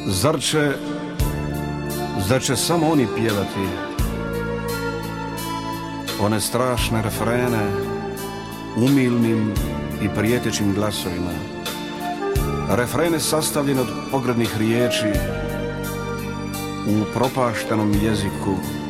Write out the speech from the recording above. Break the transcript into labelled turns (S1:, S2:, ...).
S1: Zar će samo oni pjevati one strašne refrene umilnim i prijetećim glasovima, refrene sastavljene od pogrdnih riječi u propaštenom jeziku